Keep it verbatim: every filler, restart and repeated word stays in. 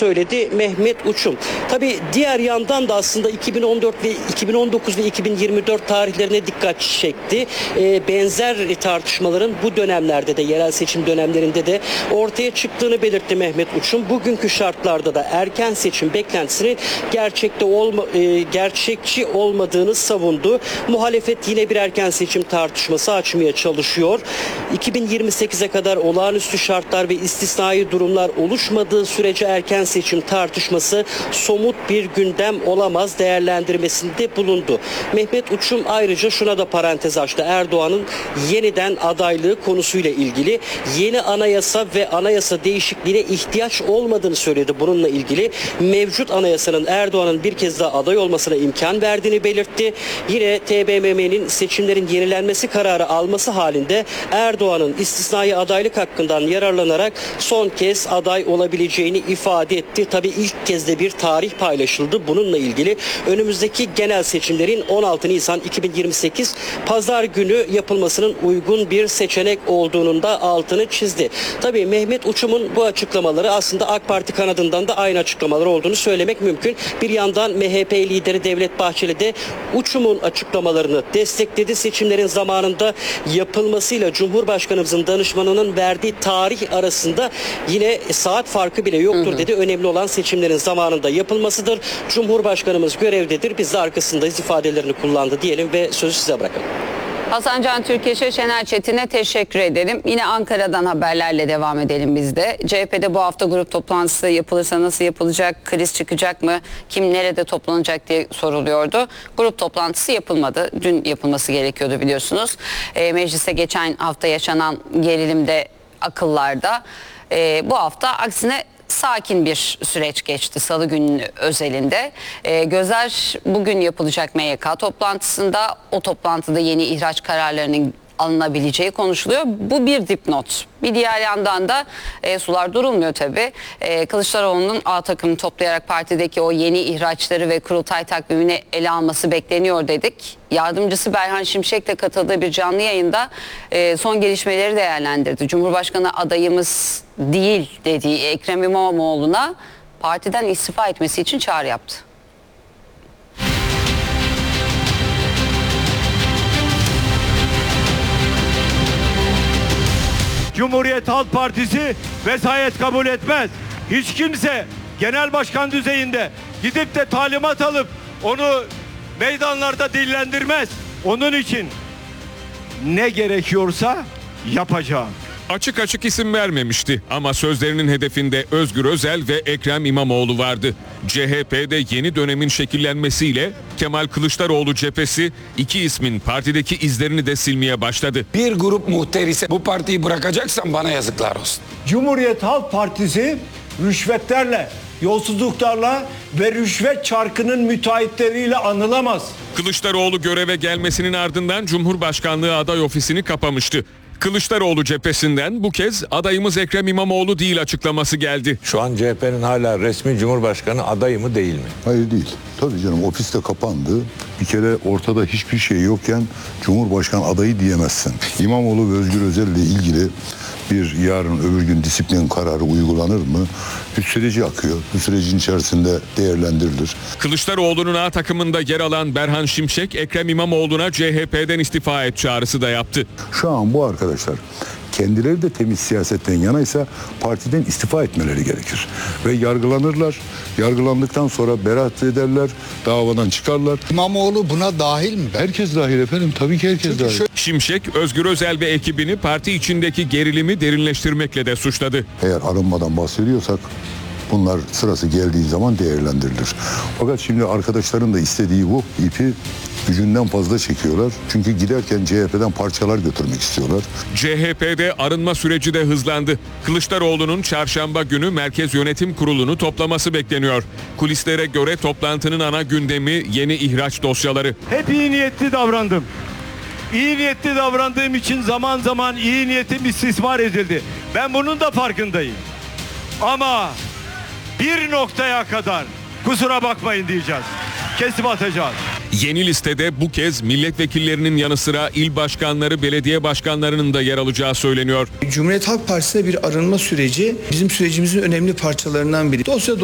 söyledi Mehmet Uçum. Tabii diğer yandan da aslında iki bin on dört ve iki bin on dokuz ve iki bin yirmi dört tarihlerine dikkat çekti. E, benzer tartışmaların bu dönemlerde de, yerel seçim dönemlerinde de ortaya çıktığını belirtti Mehmet Uçum. Bugünkü şartlarda da erken seçim beklentisinin gerçekte olma, e, gerçekçi olmadığını savundu. Muhalefet yine bir erken seçim tartışması açmaya çalışıyor. iki bin yirmi sekize kadar olağanüstü şartlar ve istisnai durumlar oluşmadığı sürece erken seçim tartışması somut bir gündem olamaz değerlendirmesinde bulundu. Mehmet Uçum ayrıca şuna da parantez açtı. Erdoğan'ın yeniden adaylığı konusuyla ilgili yeni anayasa ve anayasa değişikliğine ihtiyaç olmadığını söyledi. Bununla ilgili mevcut anayasanın Erdoğan'ın bir kez daha aday olmasına imkan verdiğini belirtti. Yine T B M M'nin seçimlerin yenilenmesi kararı alması halinde Erdoğan'ın istisnai adaylık hakkından yararlanarak son kez aday olabileceğini ifade etti. Tabii ilk kez de bir tarih paylaşıldı. Bununla ilgili önümüzdeki genel seçimlerin on altı Nisan iki bin yirmi sekiz Pazar günü yapılmasının uygun bir seçenek olduğunun da altını çizdi. Tabii Mehmet Uçum'un bu açıklamaları aslında AK Parti kanadından da aynı açıklamalar olduğunu söylemek mümkün. Bir yandan M H P lideri Devlet Bahçeli de Uçum'un açıklamalarını destekledi. Seçimlerin zamanında yapılmasıyla Cumhurbaşkanımızın danışmanının verdiği tarih arasında yine saat farkı bile yoktur hı hı. dedi. Önemli olan seçimlerin zamanında yapılmasıdır. Cumhurbaşkanımız görevdedir. Biz de arkasındayız ifadelerini kullandı diyelim ve sözü size bırakalım. Hasan Can Türkeş'e, Şener Çetin'e teşekkür ederim. Yine Ankara'dan haberlerle devam edelim biz de. C H P'de bu hafta grup toplantısı yapılırsa nasıl yapılacak, kriz çıkacak mı, kim nerede toplanacak diye soruluyordu. Grup toplantısı yapılmadı. Dün yapılması gerekiyordu biliyorsunuz. E, mecliste geçen hafta yaşanan gerilimde akıllarda. E, bu hafta aksine sakin bir süreç geçti Salı günü özelinde. E, gözler bugün yapılacak M Y K toplantısında. O toplantıda yeni ihraç kararlarının alınabileceği konuşuluyor. Bu bir dipnot. Bir diğer yandan da e, sular durulmuyor tabii. E, Kılıçdaroğlu'nun A takımını toplayarak partideki o yeni ihraçları ve kurultay takvimini ele alması bekleniyor dedik. Yardımcısı Berhan Şimşek'le katıldığı bir canlı yayında e, son gelişmeleri değerlendirdi. Cumhurbaşkanı adayımız değil dediği Ekrem İmamoğlu'na partiden istifa etmesi için çağrı yaptı. Cumhuriyet Halk Partisi vesayet kabul etmez. Hiç kimse genel başkan düzeyinde gidip de talimat alıp onu meydanlarda dillendirmez. Onun için ne gerekiyorsa yapacağım. Açık açık isim vermemişti ama sözlerinin hedefinde Özgür Özel ve Ekrem İmamoğlu vardı. C H P'de yeni dönemin şekillenmesiyle Kemal Kılıçdaroğlu cephesi iki ismin partideki izlerini de silmeye başladı. Bir grup muhterisi bu partiyi bırakacaksan bana yazıklar olsun. Cumhuriyet Halk Partisi rüşvetlerle, yolsuzluklarla ve rüşvet çarkının müteahhitleriyle anılamaz. Kılıçdaroğlu göreve gelmesinin ardından Cumhurbaşkanlığı aday ofisini kapamıştı. Kılıçdaroğlu cephesinden bu kez adayımız Ekrem İmamoğlu değil açıklaması geldi. Şu an C H P'nin hala resmi Cumhurbaşkanı adayı mı değil mi? Hayır değil. Tabii canım, ofis de kapandı. Bir kere ortada hiçbir şey yokken Cumhurbaşkanı adayı diyemezsin. İmamoğlu ve Özgür Özel ile ilgili bir yarın öbür gün disiplin kararı uygulanır mı? Bir süreci akıyor. Bu sürecin içerisinde değerlendirilir. Kılıçdaroğlu'nun A takımında yer alan Berhan Şimşek, Ekrem İmamoğlu'na C H P'den istifa et çağrısı da yaptı. Şu an bu arkadaşlar kendileri de temiz siyasetten yanaysa partiden istifa etmeleri gerekir. Ve yargılanırlar. Yargılandıktan sonra beraat ederler, davadan çıkarlar. İmamoğlu buna dahil mi? Herkes dahil efendim. Tabii ki herkes dahil. Şimşek, Özgür Özel ve ekibini parti içindeki gerilimi derinleştirmekle de suçladı. Eğer arınmadan bahsediyorsak bunlar sırası geldiği zaman değerlendirilir. Fakat şimdi arkadaşların da istediği bu, ipi gücünden fazla çekiyorlar. Çünkü giderken C H P'den parçalar götürmek istiyorlar. C H P'de arınma süreci de hızlandı. Kılıçdaroğlu'nun çarşamba günü Merkez Yönetim Kurulu'nu toplaması bekleniyor. Kulislere göre toplantının ana gündemi yeni ihraç dosyaları. Hep iyi niyetli davrandım. İyi niyetli davrandığım için zaman zaman iyi niyetim istismar edildi. Ben bunun da farkındayım. Ama bir noktaya kadar kusura bakmayın diyeceğiz. Kesip atacağız. Yeni listede bu kez milletvekillerinin yanı sıra il başkanları, belediye başkanlarının da yer alacağı söyleniyor. Cumhuriyet Halk Partisi'nde bir arınma süreci bizim sürecimizin önemli parçalarından biri. Dosya